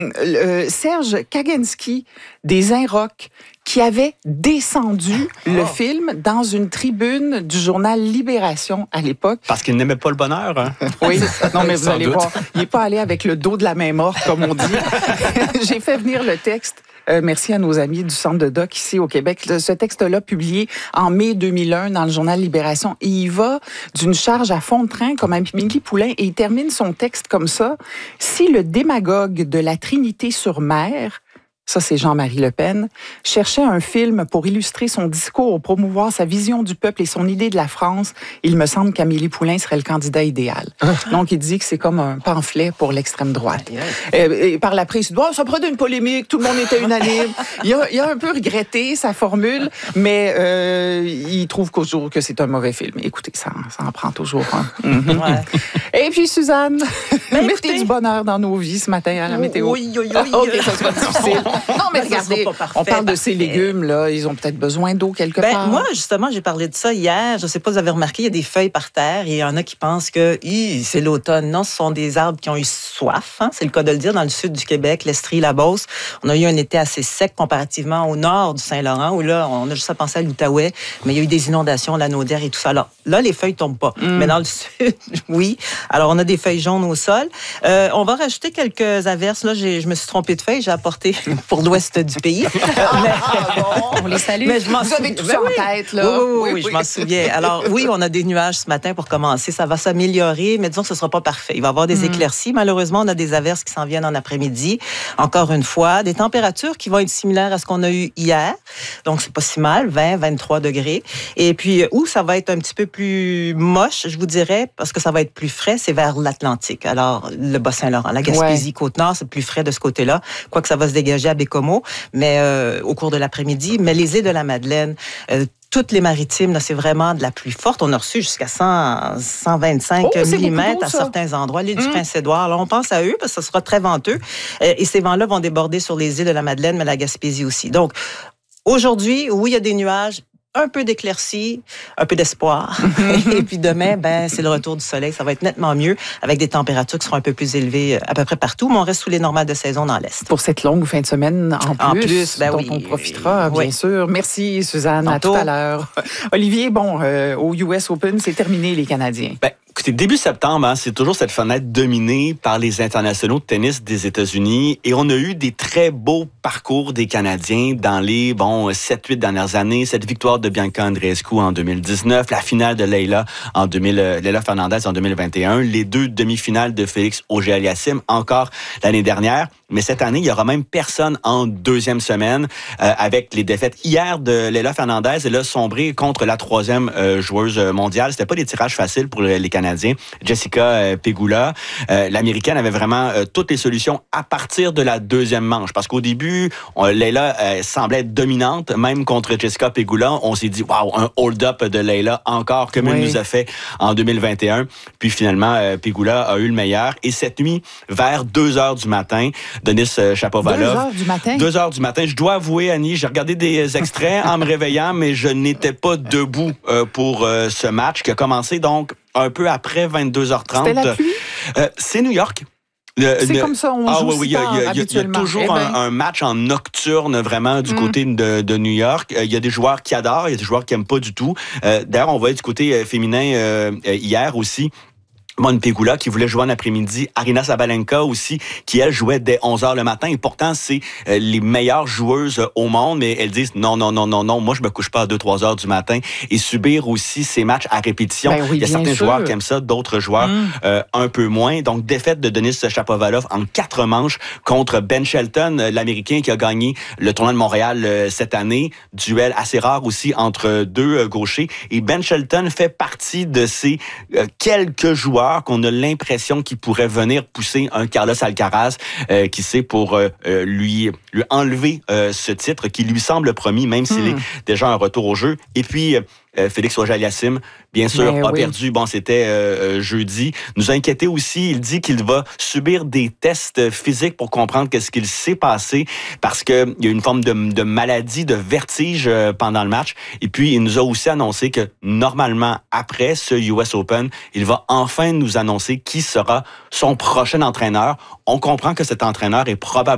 Serge Kaganski des Inrocks qui avait descendu le film dans une tribune du journal Libération à l'époque. Parce qu'il n'aimait pas le bonheur, hein? Oui, non, mais vous Sans allez doute. voir, il n'est pas allé avec le dos de la main morte, comme on dit. J'ai fait venir le texte. Merci à nos amis du Centre de Doc ici au Québec. Ce texte-là, publié en mai 2001 dans le journal Libération, et il va d'une charge à fond de train comme Amélie Poulain, et il termine son texte comme ça. Si le démagogue de la Trinité-sur-Mer, ça c'est Jean-Marie Le Pen, cherchait un film pour illustrer son discours, promouvoir sa vision du peuple et son idée de la France, il me semble qu'Amélie Poulain serait le candidat idéal. Donc il dit que c'est comme un pamphlet pour l'extrême droite. Et par la presse, oh, ça prenait une polémique, tout le monde était unanime. Il a un peu regretté sa formule, mais il trouve que c'est un mauvais film. Écoutez, ça en prend toujours un. Et puis Suzanne, mettez du bonheur dans nos vies ce matin à la météo. Oui. OK, ça sera difficile. Non, mais regardez, sera pas parfait, on parle de ces légumes, là. Ils ont peut-être besoin d'eau quelque part. Moi, justement, j'ai parlé de ça hier. Je ne sais pas si vous avez remarqué, il y a des feuilles par terre et il y en a qui pensent que c'est l'automne. Non, ce sont des arbres qui ont eu soif. Hein? C'est le cas de le dire. Dans le sud du Québec, l'Estrie, la Beauce, on a eu un été assez sec comparativement au nord du Saint-Laurent, où là, on a juste à penser à l'Outaouais, mais il y a eu des inondations, la Naudière et tout ça. Alors, là, les feuilles ne tombent pas. Mais dans le sud, oui. Alors, on a des feuilles jaunes au sol. On va rajouter quelques averses. Là, je me suis trompée de feuilles. J'ai apporté pour l'ouest du pays. On les salue. Mais je m'en Vous avez tout ça en tête, là. Oui, je m'en souviens. Alors, oui, on a des nuages ce matin pour commencer. Ça va s'améliorer, mais disons que ce ne sera pas parfait. Il va y avoir des éclaircies. Malheureusement, on a des averses qui s'en viennent en après-midi. Encore une fois, des températures qui vont être similaires à ce qu'on a eu hier. Donc, c'est pas si mal, 20, 23 degrés. Et puis, où ça va être un petit peu plus moche, je vous dirais, parce que ça va être plus frais, c'est vers l'Atlantique. Alors, le Bas-Saint-Laurent, la Gaspésie, Côte-Nord, c'est plus frais de ce côté-là. Quoique ça va se dégager à Bécomo, mais au cours de l'après-midi. Mais les îles de la Madeleine, toutes les maritimes, là, c'est vraiment de la pluie forte. On a reçu jusqu'à 125 millimètres à certains endroits. L'île du Prince-Édouard, alors on pense à eux parce que ce sera très venteux. Et ces vents-là vont déborder sur les îles de la Madeleine, mais la Gaspésie aussi. Donc, aujourd'hui, oui, il y a des nuages, un peu d'éclaircie, un peu d'espoir. Et puis demain, c'est le retour du soleil. Ça va être nettement mieux avec des températures qui seront un peu plus élevées à peu près partout, mais on reste sous les normales de saison dans l'Est. Pour cette longue fin de semaine en plus dont on profitera, bien sûr. Merci, Suzanne. Tantôt. À tout à l'heure. Olivier, au US Open, c'est terminé, les Canadiens. Écoutez, début septembre, c'est toujours cette fenêtre dominée par les internationaux de tennis des États-Unis et on a eu des très beaux parcours des Canadiens dans les 7-8 dernières années. Cette victoire de Bianca Andreescu en 2019, la finale de Leila Fernandez en 2021, les 2 demi-finales de Félix Auger-Aliassime encore l'année dernière. Mais cette année, il y aura même personne en deuxième semaine avec les défaites hier de Leila Fernandez. Elle a sombré contre la 3e joueuse mondiale. C'était pas des tirages faciles pour les Canadiens. Jessica Pegula, l'Américaine, avait vraiment toutes les solutions à partir de la 2e manche. Parce qu'au début, Leila semblait être dominante, même contre Jessica Pegula. On s'est dit, waouh, un hold-up de Leila encore, comme elle nous a fait en 2021. Puis finalement, Pegula a eu le meilleur. Et cette nuit, vers 2h du matin, Denis Shapovalov. 2h du matin? 2h du matin. Je dois avouer, Annie, j'ai regardé des extraits en me réveillant, mais je n'étais pas debout pour ce match qui a commencé donc un peu après 22h30. C'était la pluie? C'est New York. C'est comme ça, on joue oui, il y a toujours un match en nocturne vraiment du côté de New York. Il y a des joueurs qui adorent, il y a des joueurs qui n'aiment pas du tout. D'ailleurs, on voyait du côté féminin hier aussi. Mon Pegula qui voulait jouer en après-midi, Aryna Sabalenka aussi, qui elle jouait dès 11h le matin. Et pourtant, c'est les meilleures joueuses au monde, mais elles disent non, moi je me couche pas à 2-3 heures du matin. Et subir aussi ces matchs à répétition. Il y a certains joueurs qui aiment ça, d'autres joueurs un peu moins. Donc, défaite de Denis Shapovalov en 4 manches contre Ben Shelton, l'Américain qui a gagné le tournoi de Montréal cette année. Duel assez rare aussi entre 2 gauchers. Et Ben Shelton fait partie de ces quelques joueurs qu'on a l'impression qu'il pourrait venir pousser un Carlos Alcaraz, qui sait, pour lui enlever ce titre qui lui semble promis, même s'il est déjà un retour au jeu. Et puis, Félix Auger-Aliassime, bien sûr, a perdu. C'était jeudi. Nous a inquiété aussi. Il dit qu'il va subir des tests physiques pour comprendre qu'est-ce qu'il s'est passé parce qu'il y a une forme de maladie, de vertige pendant le match. Et puis, il nous a aussi annoncé que normalement, après ce US Open, il va enfin nous annoncer qui sera son prochain entraîneur. On comprend que cet entraîneur est probablement